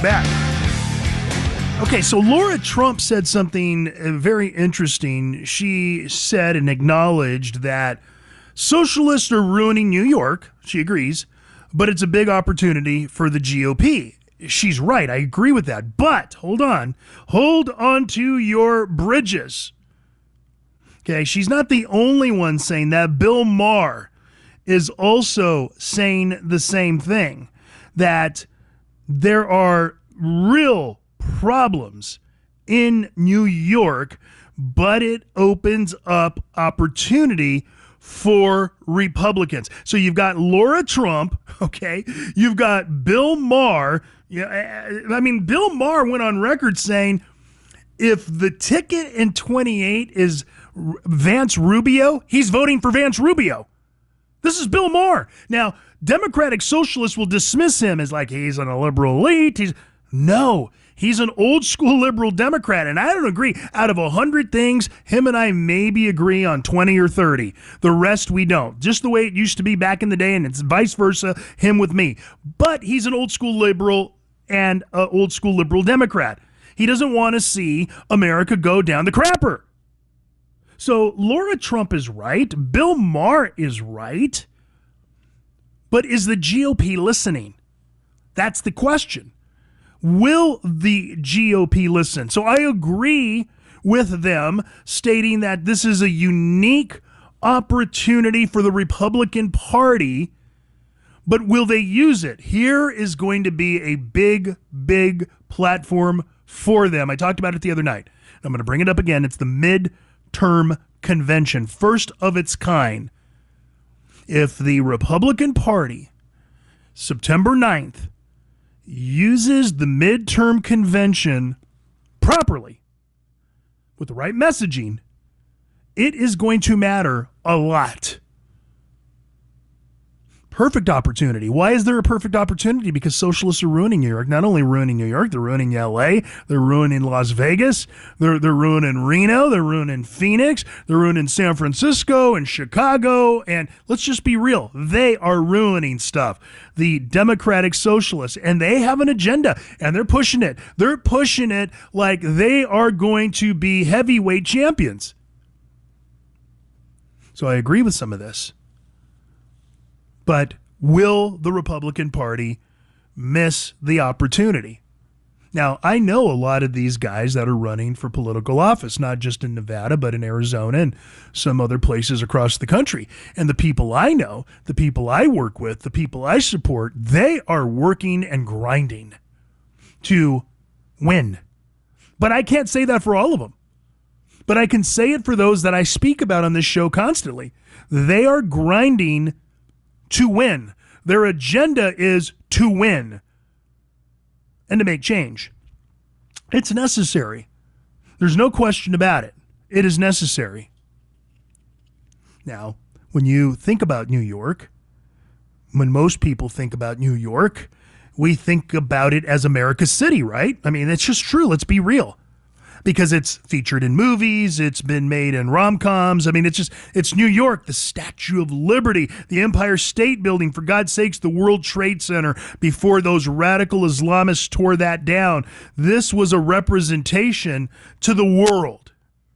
back. Okay, so Laura Trump said something very interesting. She said and acknowledged that socialists are ruining New York. She agrees, but it's a big opportunity for the GOP. She's right. I agree with that. But hold on. Hold on to your bridges. Okay, she's not the only one saying that. Bill Maher is also saying the same thing, that there are real problems in New York, but it opens up opportunity for Republicans. So you've got Laura Trump, okay? You've got Bill Maher. I mean, Bill Maher went on record saying if the ticket in 28 is Vance Rubio, he's voting for Vance Rubio. This is Bill Maher. Now, Democratic Socialists will dismiss him as like he's in a liberal elite. No, he's an old school liberal Democrat, and I don't agree. Out of 100 things, him and I maybe agree on 20 or 30. The rest we don't. Just the way it used to be back in the day, and it's vice versa, him with me. But he's an old school liberal and an old school liberal Democrat. He doesn't want to see America go down the crapper. So Laura Trump is right. Bill Maher is right. But is the GOP listening? That's the question. Will the GOP listen? So I agree with them stating that this is a unique opportunity for the Republican Party, but will they use it? Here is going to be a big, big platform for them. I talked about it the other night. I'm going to bring it up again. It's the midterm convention, first of its kind. If the Republican Party, September 9th, uses the midterm convention properly, with the right messaging, it is going to matter a lot. Perfect opportunity. Why is there a perfect opportunity? Because socialists are ruining New York. Not only ruining New York, they're ruining LA, they're ruining Las Vegas, they're ruining Reno, they're ruining Phoenix, they're ruining San Francisco and Chicago, and let's just be real, they are ruining stuff. The Democratic Socialists, and they have an agenda, and they're pushing it. They're pushing it like they are going to be heavyweight champions. So I agree with some of this. But will the Republican Party miss the opportunity? Now, I know a lot of these guys that are running for political office, not just in Nevada, but in Arizona and some other places across the country. And the people I know, the people I work with, the people I support, they are working and grinding to win. But I can't say that for all of them. But I can say it for those that I speak about on this show constantly. They are grinding to win. Their agenda is to win and to make change. It's necessary. There's no question about it. It is necessary. Now, when you think about New York, when most people think about New York, we think about it as America's city, right? I mean, it's just true. Let's be real. Because it's featured in movies, it's been made in rom-coms. I mean, it's New York, the Statue of Liberty, the Empire State Building, for God's sakes, the World Trade Center, before those radical Islamists tore that down. This was a representation to the world.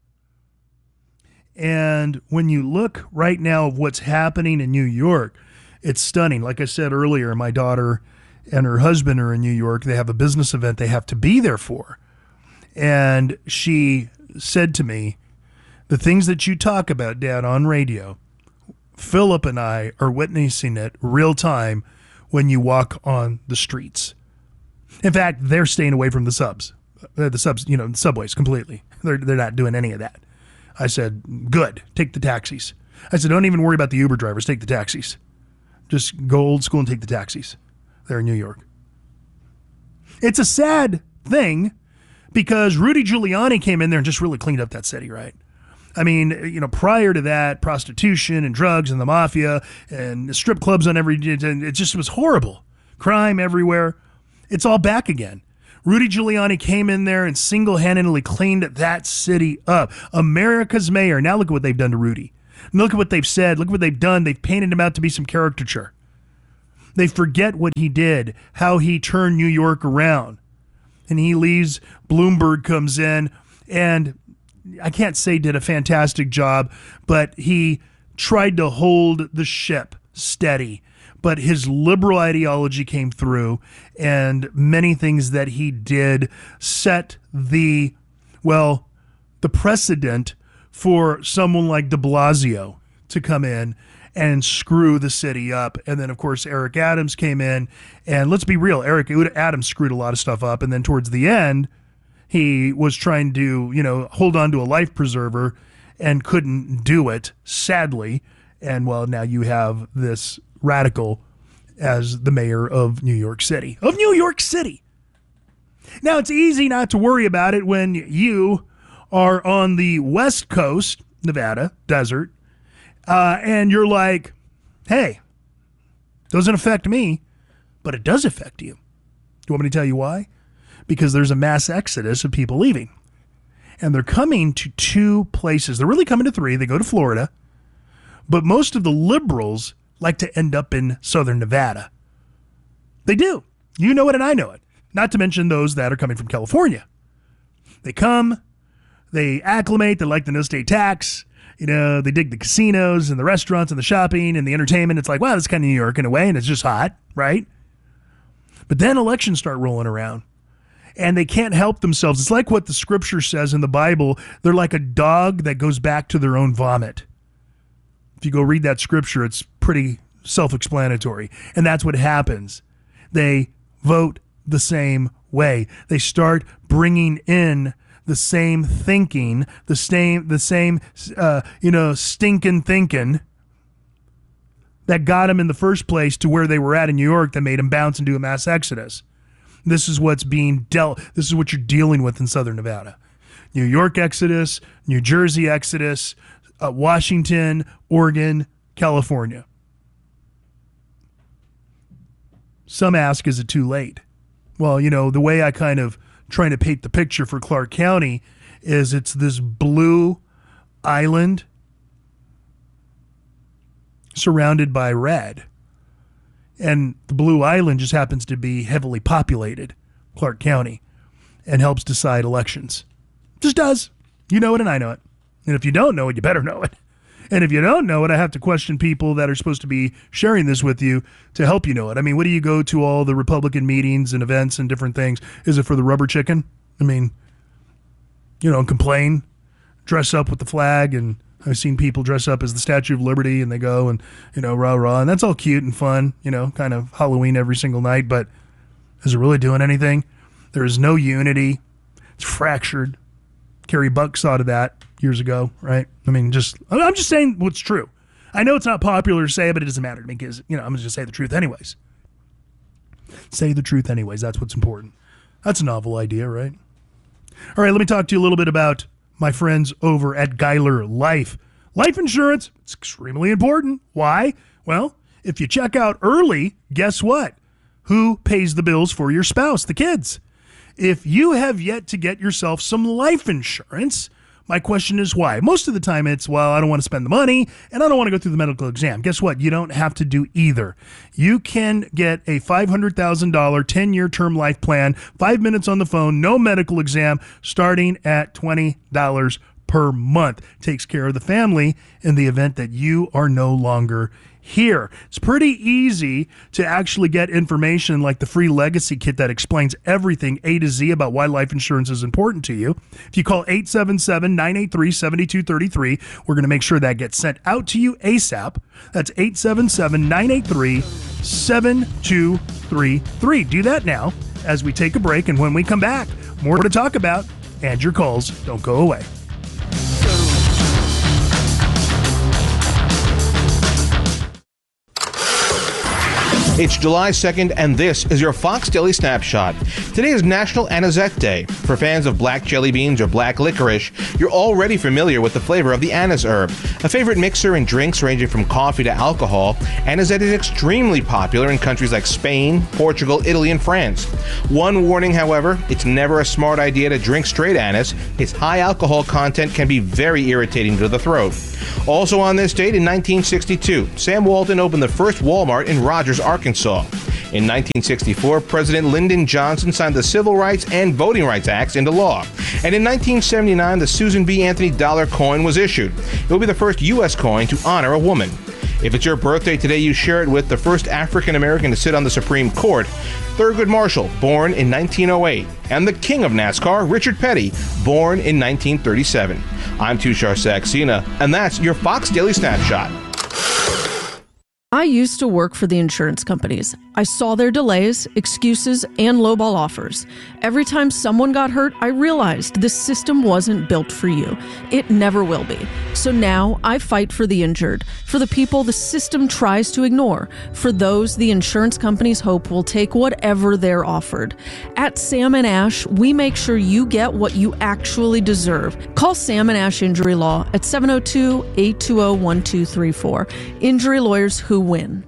And when you look right now of what's happening in New York, it's stunning. Like I said earlier, my daughter and her husband are in New York. They have a business event they have to be there for. And she said to me, the things that you talk about, Dad, on radio, Philip and I are witnessing it real time when you walk on the streets. In fact, they're staying away from the subs, subways completely. They're not doing any of that. I said, good, take the taxis. I said, don't even worry about the Uber drivers, take the taxis. Just go old school and take the taxis there in New York. It's a sad thing, because Rudy Giuliani came in there and just really cleaned up that city, right? I mean, prior to that, prostitution and drugs and the mafia and strip clubs on it just was horrible. Crime everywhere. It's all back again. Rudy Giuliani came in there and single-handedly cleaned that city up. America's mayor. Now look at what they've done to Rudy. Look at what they've said. Look what they've done. They've painted him out to be some caricature. They forget what he did, how he turned New York around. and he leaves. Bloomberg comes in, and I can't say did a fantastic job, but he tried to hold the ship steady. But his liberal ideology came through, and many things that he did set the precedent for someone like de Blasio to come in and screw the city up. And then, of course, Eric Adams came in, and let's be real, Eric Adams screwed a lot of stuff up. And then towards the end, he was trying to, hold on to a life preserver and couldn't do it, sadly. And, well, now you have this radical as the mayor of New York City. Now, it's easy not to worry about it when you are on the West Coast, Nevada, desert, and you're like, hey, doesn't affect me, but it does affect you. Do you want me to tell you why? Because there's a mass exodus of people leaving. And they're coming to two places. They're really coming to three. They go to Florida. But most of the liberals like to end up in southern Nevada. They do. You know it and I know it. Not to mention those that are coming from California. They come, they acclimate, they like the no-state tax, they dig the casinos and the restaurants and the shopping and the entertainment. It's like, wow, that's kind of New York in a way, and it's just hot, right? But then elections start rolling around, and they can't help themselves. It's like what the scripture says in the Bible. They're like a dog that goes back to their own vomit. If you go read that scripture, it's pretty self-explanatory. And that's what happens. They vote the same way. They start bringing in the same thinking, the same stinking thinking that got them in the first place to where they were at in New York that made them bounce and do a mass exodus. This is what's being dealt. This is what you're dealing with in southern Nevada. New York exodus, New Jersey exodus, Washington, Oregon, California. Some ask, is it too late? Well, the way I kind of trying to paint the picture for Clark County is it's this blue island surrounded by red. And the blue island just happens to be heavily populated, Clark County, and helps decide elections. Just does. You know it and I know it. And if you don't know it, you better know it. And if you don't know it, I have to question people that are supposed to be sharing this with you to help you know it. I mean, what do you go to all the Republican meetings and events and different things? Is it for the rubber chicken? I mean, complain, dress up with the flag. And I've seen people dress up as the Statue of Liberty and they go and, rah, rah. And that's all cute and fun, kind of Halloween every single night. But is it really doing anything? There is no unity. It's fractured. Kerry Buck saw to that years ago, right? I mean, I'm just saying what's true. I know it's not popular to say, but it doesn't matter to me because, I'm going to just say the truth anyways. Say the truth anyways. That's what's important. That's a novel idea, right? All right, let me talk to you a little bit about my friends over at Geiler Life. Life insurance, it's extremely important. Why? Well, if you check out early, guess what? Who pays the bills for your spouse? The kids. If you have yet to get yourself some life insurance, my question is why? Most of the time it's, well, I don't want to spend the money and I don't want to go through the medical exam. Guess what? You don't have to do either. You can get a $500,000 10-year term life plan, 5 minutes on the phone, no medical exam, starting at $20 per month. Takes care of the family in the event that you are no longer here. It's pretty easy to actually get information like the free legacy kit that explains everything A to Z about why life insurance is important to you. If you call 877-983-7233, we're going to make sure that gets sent out to you ASAP. That's 877-983-7233. Do that now as we take a break, and when we come back, more to talk about, and your calls don't go away. It's July 2nd, and this is your Fox Daily Snapshot. Today is National Anisette Day. For fans of black jelly beans or black licorice, you're already familiar with the flavor of the anise herb. A favorite mixer in drinks ranging from coffee to alcohol, anisette is extremely popular in countries like Spain, Portugal, Italy, and France. One warning, however, it's never a smart idea to drink straight anise. Its high alcohol content can be very irritating to the throat. Also on this date in 1962, Sam Walton opened the first Walmart in Rogers, Arkansas. In 1964, President Lyndon Johnson signed the Civil Rights and Voting Rights Acts into law. And in 1979, the Susan B. Anthony dollar coin was issued. It will be the first U.S. coin to honor a woman. If it's your birthday today, you share it with the first African American to sit on the Supreme Court, Thurgood Marshall, born in 1908, and the king of NASCAR, Richard Petty, born in 1937. I'm Tushar Saxena, and that's your Fox Daily Snapshot. I used to work for the insurance companies. I saw their delays, excuses, and lowball offers. Every time someone got hurt, I realized this system wasn't built for you. It never will be. So now I fight for the injured, for the people the system tries to ignore, for those the insurance companies hope will take whatever they're offered. At Sam & Ash, we make sure you get what you actually deserve. Call Sam & Ash Injury Law at 702-820-1234. Injury lawyers who win.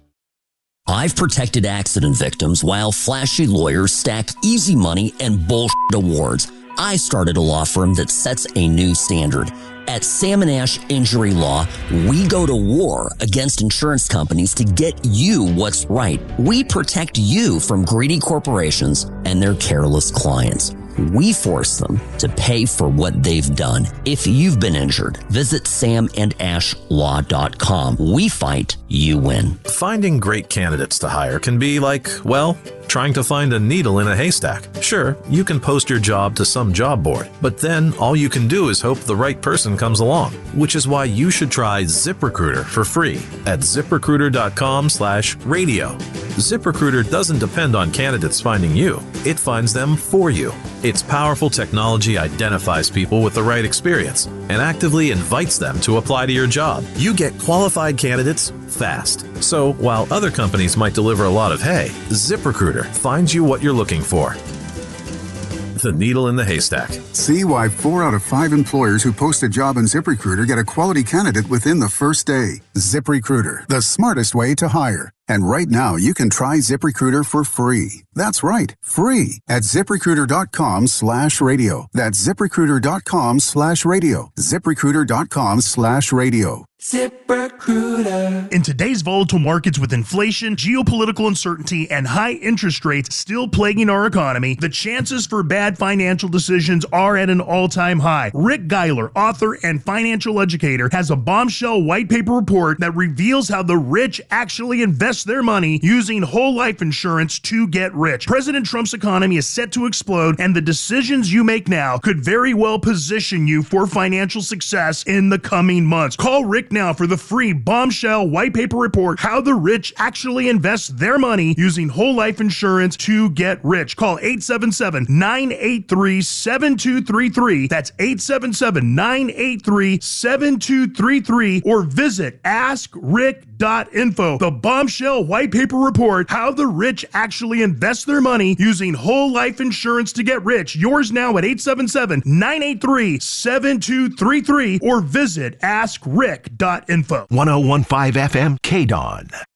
I've protected accident victims while flashy lawyers stack easy money and bullshit awards. I started a law firm that sets a new standard. At Sam & Ash Injury Law, we go to war against insurance companies to get you what's right. We protect you from greedy corporations and their careless clients. We force them to pay for what they've done. If you've been injured, visit samandashlaw.com. We fight, you win. Finding great candidates to hire can be like, well, trying to find a needle in a haystack. Sure, you can post your job to some job board, but then all you can do is hope the right person comes along, which is why you should try ZipRecruiter for free at ZipRecruiter.com/radio. ZipRecruiter doesn't depend on candidates finding you. It finds them for you. Its powerful technology identifies people with the right experience and actively invites them to apply to your job. You get qualified candidates fast. So while other companies might deliver a lot of hay, ZipRecruiter finds you what you're looking for. The needle in the haystack. See why 4 out of 5 employers who post a job on ZipRecruiter get a quality candidate within the first day. ZipRecruiter, the smartest way to hire. And right now, you can try ZipRecruiter for free. That's right, free at ZipRecruiter.com/radio. That's ZipRecruiter.com/radio. ZipRecruiter.com/radio. ZipRecruiter. In today's volatile markets with inflation, geopolitical uncertainty, and high interest rates still plaguing our economy, the chances for bad financial decisions are at an all-time high. Rick Geiler, author and financial educator, has a bombshell white paper report that reveals how the rich actually invest their money using whole life insurance to get rich. President Trump's economy is set to explode, and the decisions you make now could very well position you for financial success in the coming months. Call Rick now for the free bombshell white paper report, How the Rich Actually Invest Their Money Using Whole Life Insurance to Get Rich. Call 877-983-7233. That's 877-983-7233, or visit askrick.info. The bombshell white paper report, How the Rich Actually Invest Their Money Using Whole Life Insurance to Get Rich. Yours now at 877-983-7233, or visit askrick.info. 1015 FM, KDON.